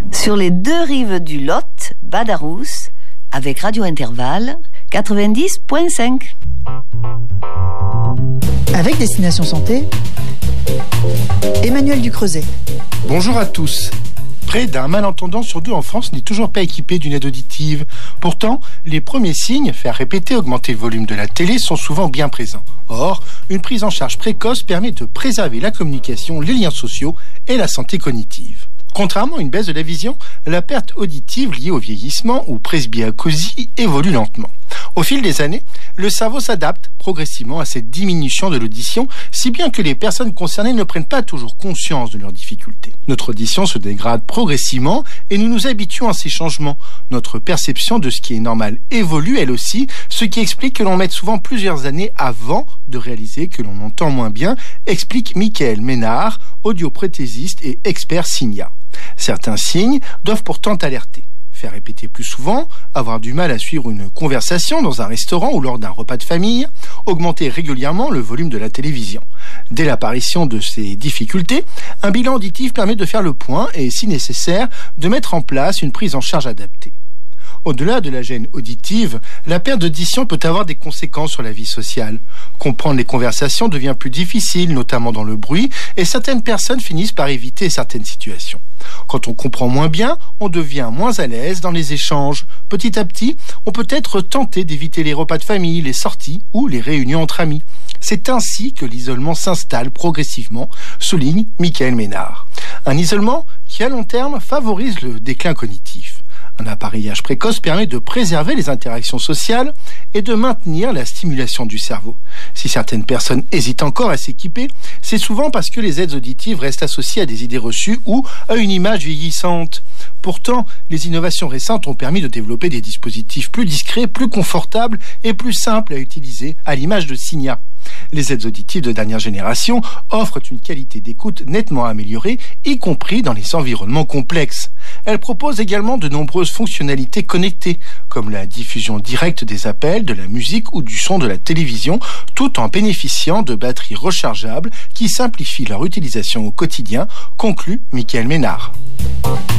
Sur les deux rives du Lot, Badarous, avec Radio Intervalle 90.5. Avec Destination Santé, Emmanuel Ducreuset. Bonjour à tous. Près d'un malentendant sur deux en France n'est toujours pas équipé d'une aide auditive. Pourtant, les premiers signes, faire répéter, augmenter le volume de la télé, sont souvent bien présents. Or, une prise en charge précoce permet de préserver la communication, les liens sociaux et la santé cognitive. Contrairement à une baisse de la vision, la perte auditive liée au vieillissement ou presbyacousie évolue lentement. Au fil des années, le cerveau s'adapte progressivement à cette diminution de l'audition, si bien que les personnes concernées ne prennent pas toujours conscience de leurs difficultés. Notre audition se dégrade progressivement et nous nous habituons à ces changements. Notre perception de ce qui est normal évolue elle aussi, ce qui explique que l'on mette souvent plusieurs années avant de réaliser que l'on entend moins bien, explique Michael Ménard, audioprothésiste et expert Signia. Certains signes doivent pourtant alerter. Faire répéter plus souvent, avoir du mal à suivre une conversation dans un restaurant ou lors d'un repas de famille, augmenter régulièrement le volume de la télévision. Dès l'apparition de ces difficultés, un bilan auditif permet de faire le point et, si nécessaire, de mettre en place une prise en charge adaptée. Au-delà de la gêne auditive, la perte d'audition peut avoir des conséquences sur la vie sociale. Comprendre les conversations devient plus difficile, notamment dans le bruit, et certaines personnes finissent par éviter certaines situations. Quand on comprend moins bien, on devient moins à l'aise dans les échanges. Petit à petit, on peut être tenté d'éviter les repas de famille, les sorties ou les réunions entre amis. C'est ainsi que l'isolement s'installe progressivement, souligne Michael Ménard. Un isolement qui, à long terme, favorise le déclin cognitif. Un appareillage précoce permet de préserver les interactions sociales et de maintenir la stimulation du cerveau. Si certaines personnes hésitent encore à s'équiper, c'est souvent parce que les aides auditives restent associées à des idées reçues ou à une image vieillissante. Pourtant, les innovations récentes ont permis de développer des dispositifs plus discrets, plus confortables et plus simples à utiliser, à l'image de Signia. Les aides auditives de dernière génération offrent une qualité d'écoute nettement améliorée, y compris dans les environnements complexes. Elles proposent également de nombreuses fonctionnalités connectées, comme la diffusion directe des appels, de la musique ou du son de la télévision, tout en bénéficiant de batteries rechargeables qui simplifient leur utilisation au quotidien, conclut Michael Ménard.